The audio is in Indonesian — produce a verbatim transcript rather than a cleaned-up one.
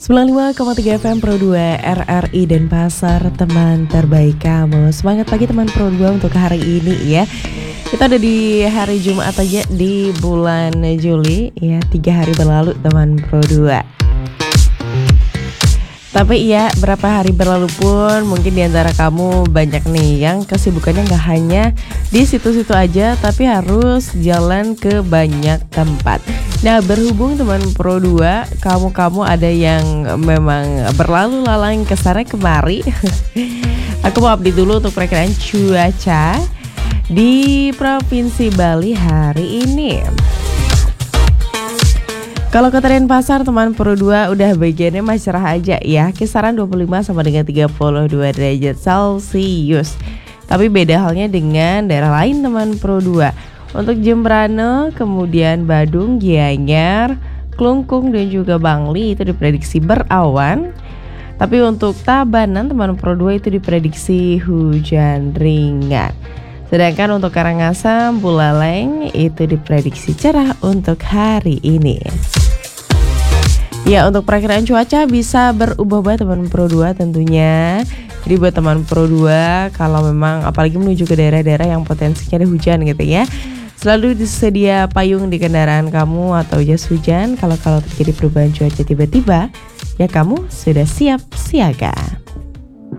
sembilan puluh lima koma tiga F M Pro dua R R I Denpasar, teman terbaik kamu. Semangat pagi teman Pro dua untuk hari ini ya. Kita ada di hari Jumat aja di bulan Juli ya, tiga hari berlalu teman Pro dua. Tapi ya, berapa hari berlalu pun mungkin diantara kamu banyak nih yang kesibukannya gak hanya di situ-situ aja, tapi harus jalan ke banyak tempat. Nah, berhubung teman Pro dua, kamu-kamu ada yang memang berlalu lalang kesana kemari. Aku mau update dulu untuk perkiraan cuaca di Provinsi Bali hari ini. Kalau Kota Denpasar teman Pro dua udah bagiannya masih cerah aja ya, kisaran dua puluh lima sama dengan tiga puluh dua derajat Celcius. Tapi beda halnya dengan daerah lain teman Pro dua. Untuk Jembrane, kemudian Badung, Gianyar, Klungkung dan juga Bangli itu diprediksi berawan. Tapi untuk Tabanan teman Pro dua itu diprediksi hujan ringan. Sedangkan untuk Karangasem, Buleleng itu diprediksi cerah untuk hari ini. Ya, untuk perakiraan cuaca bisa berubah-ubah teman Pro dua tentunya. Jadi buat teman Pro dua, kalau memang apalagi menuju ke daerah-daerah yang potensinya ada hujan gitu ya, selalu disedia payung di kendaraan kamu atau jas hujan. Kalau kalau terjadi perubahan cuaca tiba-tiba, ya kamu sudah siap siaga.